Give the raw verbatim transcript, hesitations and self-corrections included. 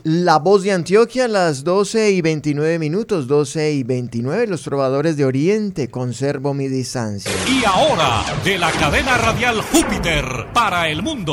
La Voz de Antioquia, las doce y veintinueve minutos, doce y veintinueve, Los Trovadores de Oriente, Conservo mi distancia. Y ahora, de la cadena radial Júpiter para el mundo.